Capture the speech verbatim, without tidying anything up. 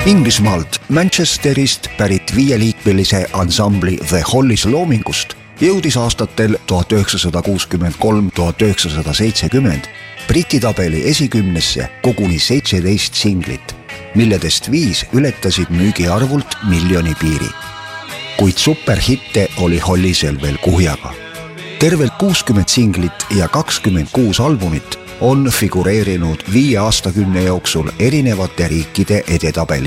Inglismaalt Manchesterist pärit viieliikmelise ansambli The Hollies loomingust jõudis aastatel tuhat üheksasada kuuskümmend kolm kuni tuhat üheksasada seitsekümmend Briti tabeli esikümnesse koguni seitseteist singlit, milledest viis ületasid müügiarvult miljoni piiri. Kuid superhitte oli Hollisel veel kuhjaga. Tervelt kuuskümmend singlit ja kakskümmend kuus albumit on figureerinud viie aastakümne jooksul erinevate riikide edetabeli.